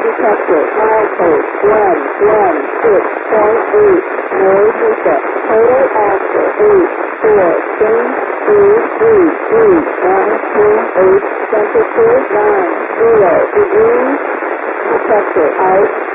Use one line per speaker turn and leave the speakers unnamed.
Detector, milepost, 116.8, no reset, total after 8, 4, change, 3, 1, 2, 8, temperature 9, 0 degrees, detector out.